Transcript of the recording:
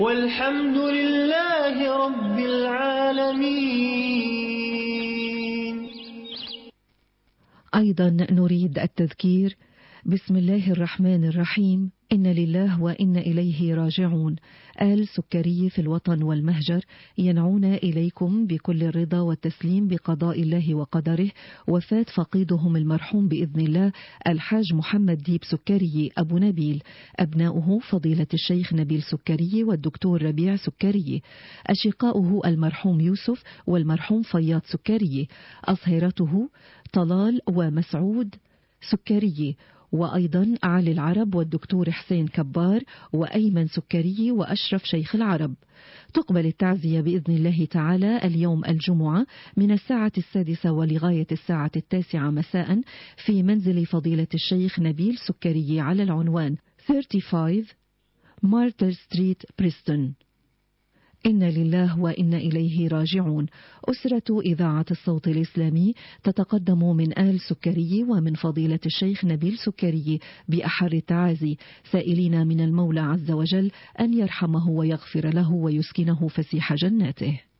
والحمد لله رب العالمين. أيضا نريد التذكير بسم الله الرحمن الرحيم. إن لله وإن إليه راجعون. آل سكري في الوطن والمهجر ينعون إليكم بكل الرضا والتسليم بقضاء الله وقدره وفاة فقيدهم المرحوم بإذن الله الحاج محمد ديب سكري أبو نبيل، أبناؤه فضيلة الشيخ نبيل سكري والدكتور ربيع سكري، أشقاؤه المرحوم يوسف والمرحوم فياض سكري، أصهرته طلال ومسعود سكري، وأيضا علي العرب والدكتور حسين كبار وأيمن سكري وأشرف شيخ العرب. تقبل التعزية بإذن الله تعالى اليوم الجمعة من الساعة 6 ولغاية الساعة 9 مساء في منزل فضيلة الشيخ نبيل سكري على العنوان 35 مارتر ستريت بريستون. إن لله وإن إليه راجعون. أسرة إذاعة الصوت الإسلامي تتقدم من آل سكري ومن فضيلة الشيخ نبيل سكري بأحر التعازي، سائلين من المولى عز وجل أن يرحمه ويغفر له ويسكنه فسيح جناته.